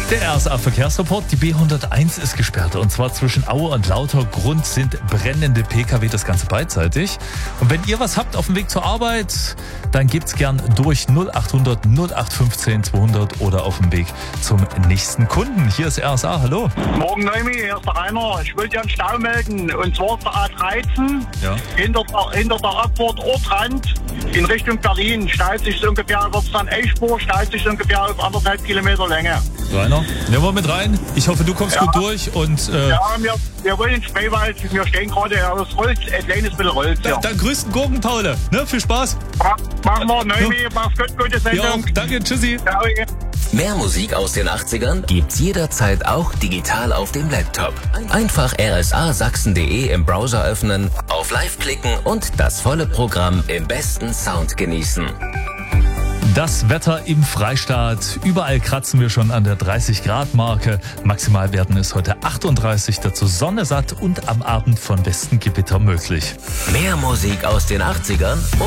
Der RSA-Verkehrsreport, die B101 ist gesperrt und zwar zwischen Aue und Lauter. Grund sind brennende Pkw, das Ganze beidseitig. Und wenn ihr was habt auf dem Weg zur Arbeit, dann gebt's gern durch 0800 0815 200 oder auf dem Weg zum nächsten Kunden. Hier ist RSA, hallo. Morgen Neumi, hier ist der Rainer. Ich wollte dir einen Stau melden und zwar auf der A13 hinter der Abfahrt Ortrand in Richtung Berlin. Staut sich so ungefähr, wird's dann Eichspur, staut sich so ungefähr auf 1,5 Kilometer Länge. Rainer, nehmen wir mit rein. Ich hoffe, du kommst gut durch und... Wir wollen in Spreewald. Wir stehen gerade, es rollt, ein kleines bisschen rollt. Ja. Dann grüßen Gurken, Paul. Ne, viel Spaß. Machen wir, Neumi, mach's gut, gute Sendung. Ja, danke, tschüssi. Ciao. Mehr Musik aus den 80ern gibt's jederzeit auch digital auf dem Laptop. Einfach rsasachsen.de im Browser öffnen, auf Live klicken und das volle Programm im besten Sound genießen. Das Wetter im Freistaat. Überall kratzen wir schon an der 30-Grad-Marke. Maximal werden es heute 38, dazu Sonne satt und am Abend von Westen Gewitter möglich. Mehr Musik aus den 80ern